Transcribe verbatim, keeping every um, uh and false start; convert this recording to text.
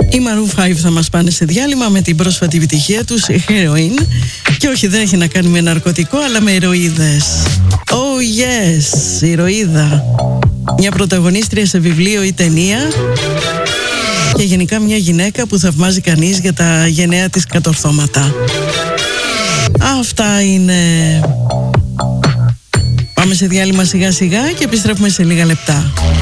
Οι Maroon πέντε θα μας πάνε σε διάλειμμα με την πρόσφατη επιτυχία τους Heroin. Και όχι, δεν έχει να κάνει με ναρκωτικό, αλλά με ηρωίδες. Oh yes, ηρωίδα. Μια πρωταγωνίστρια σε βιβλίο ή ταινία. Και γενικά μια γυναίκα που θαυμάζει κανείς για τα γενναία της κατορθώματα. Αυτά είναι. Πάμε σε διάλειμμα σιγά σιγά και επιστρέφουμε σε λίγα λεπτά.